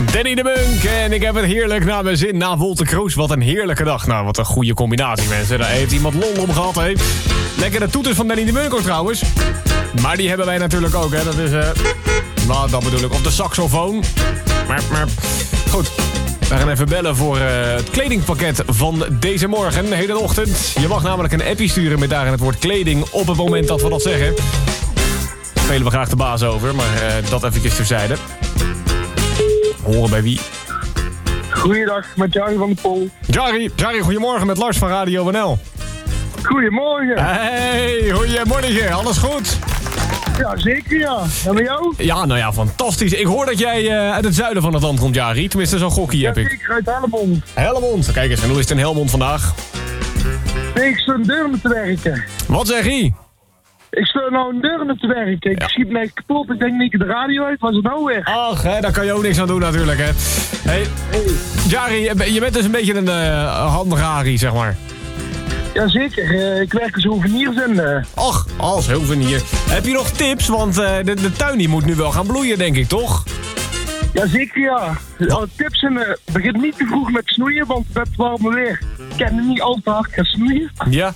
Danny de Munk en ik heb het heerlijk naar mijn zin na Wolter Kroes. Wat een heerlijke dag. Nou, wat een goede combinatie, mensen. Daar heeft iemand lol om gehad, hè. Lekker de toeters van Danny de Munk ook, trouwens. Maar die hebben wij natuurlijk ook, hè. Dat is, nou, dat bedoel ik. Op de saxofoon. Goed. We gaan even bellen voor het kledingpakket van deze morgen, de hele ochtend. Je mag namelijk een appie sturen met daarin het woord kleding op het moment dat we dat zeggen. Daar spelen we graag de baas over, maar dat eventjes terzijde. Horen bij wie? Goeiedag, met Jarry van de Pol. Jarry, goedemorgen met Lars van Radio NL. Goedemorgen. Hey, goedemorgen. Alles goed? Ja, zeker ja. En met jou? Ja, nou ja, fantastisch. Ik hoor dat jij uit het zuiden van het land komt, Jarry. Tenminste, zo'n gokkie heb ik. Zeker, uit Helmond. Helmond. Kijk eens, en hoe is het in Helmond vandaag? Nee, ik sta in Deurne te werken. Wat zeg je? Ik sta nou in Deurne te werken. Ik schiet mij kapot. Ik denk niet de radio uit. Was het nou weer? Ach, hè, daar kan je ook niks aan doen natuurlijk, hè. Hey, Jarry, je bent dus een beetje een handrarie, zeg maar. Jazeker, ik werk als hoevenier. Och, als hoevenier. Heb je nog tips? Want de tuin die moet nu wel gaan bloeien, denk ik, toch? Jazeker ja. Tips en begin niet te vroeg met snoeien, want het werd warm weer. Ik kan niet al te hard gaan snoeien. Ja.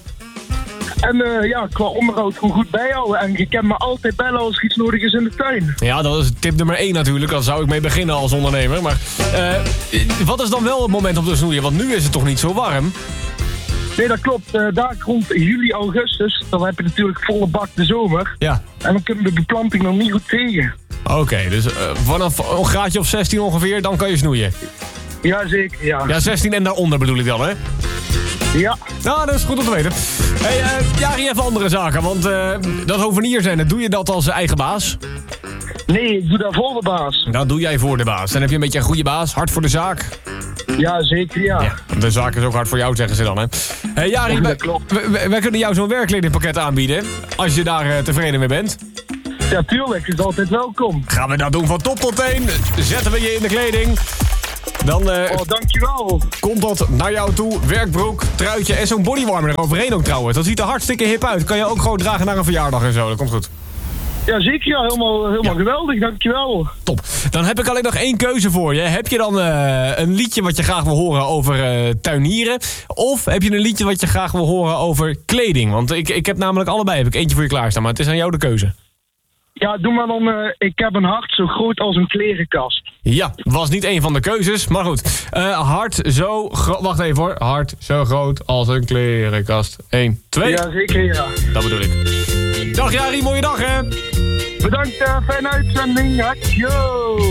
En ja, qua onderhoud gewoon goed bijhouden. En je kan me altijd bellen als er iets nodig is in de tuin. Ja, dat is tip nummer 1 natuurlijk. Daar zou ik mee beginnen als ondernemer. Maar wat is dan wel het moment om te snoeien? Want nu is het toch niet zo warm? Nee, dat klopt. Daar rond juli, augustus, dan heb je natuurlijk volle bak de zomer. Ja. En dan kunnen de beplanting nog niet goed tegen. Oké, dus vanaf een graadje of 16 ongeveer, dan kan je snoeien. Jazeker, ja. Ja, 16 en daaronder bedoel ik dan, hè? Ja. Nou, dat is goed om te weten. Hey, Jarry, even andere zaken. Want dat hovenier zijn, doe je dat als eigen baas? Nee, ik doe daar voor de baas. Dat doe jij voor de baas. Dan heb je een beetje een goede baas, hard voor de zaak. Ja, zeker ja. Ja, de zaak is ook hard voor jou, zeggen ze dan, hè. Hey, Jarry, dat klopt. wij kunnen jou zo'n werkkledingpakket aanbieden. Als je daar tevreden mee bent. Ja, tuurlijk. Is altijd welkom. Gaan we dat doen van top tot teen. Zetten we je in de kleding. Dan dankjewel. komt dat naar jou toe. Werkbroek, truitje en zo'n bodywarmer eroverheen ook trouwens. Dat ziet er hartstikke hip uit. Kan je ook gewoon dragen naar een verjaardag en zo. Dat komt goed. Ja, zeker ja. Helemaal geweldig. Dankjewel. Top. Dan heb ik alleen nog 1 keuze voor je. Heb je dan een liedje wat je graag wil horen over tuinieren? Of heb je een liedje wat je graag wil horen over kleding? Want ik heb namelijk allebei. Heb ik eentje voor je klaarstaan. Maar het is aan jou de keuze. Ja, doe maar dan. Ik heb een hart zo groot als een klerenkast. Ja, was niet één van de keuzes, maar goed. Hart zo groot... Wacht even hoor. Hart zo groot als een klerenkast. 1, 2. Ja, zeker ja. Dat bedoel ik. Dag Jarry, mooie dag hè. Bedankt, fijne uitzending. Yo.